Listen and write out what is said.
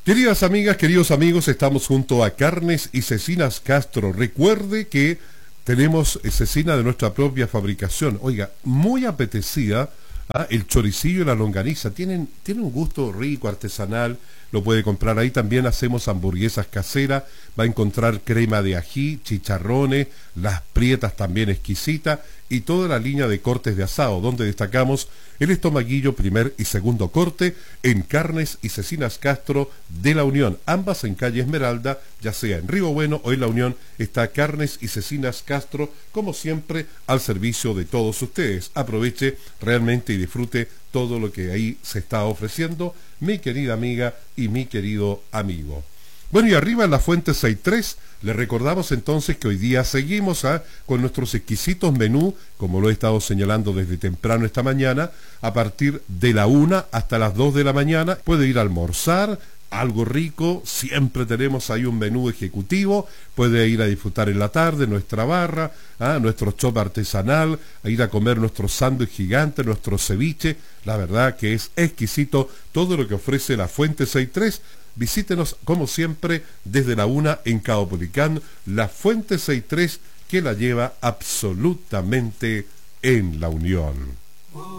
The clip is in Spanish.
Queridas amigas, queridos amigos, estamos junto a Carnes y Cecinas Castro. Recuerde que tenemos cecina de nuestra propia fabricación. Oiga, muy apetecida, el choricillo y la longaniza. Tienen un gusto rico, artesanal. Lo puede comprar ahí. También hacemos hamburguesas caseras. Va a encontrar crema de ají, chicharrones, las prietas también exquisitas y toda la línea de cortes de asado, donde destacamos el estomaguillo primer y segundo corte en Carnes y Cecinas Castro de La Unión. Ambas en calle Esmeralda, ya sea en Río Bueno o en La Unión, está Carnes y Cecinas Castro, como siempre, al servicio de todos ustedes. Aproveche realmente y disfrute todo lo que ahí se está ofreciendo, mi querida amiga y mi querido amigo. Bueno, y arriba en la Fuente 63, le recordamos entonces que hoy día seguimos con nuestros exquisitos menús, como lo he estado señalando desde temprano esta mañana, a partir de la 1 hasta las 2 de la mañana. Puede ir a almorzar, algo rico, siempre tenemos ahí un menú ejecutivo, puede ir a disfrutar en la tarde nuestra barra, nuestro chop artesanal, a ir a comer nuestro sándwich gigante, nuestro ceviche. La verdad que es exquisito todo lo que ofrece la Fuente 63. Visítenos como siempre desde la 1 en Caupolicán, la Fuente 63 que la lleva absolutamente en La Unión.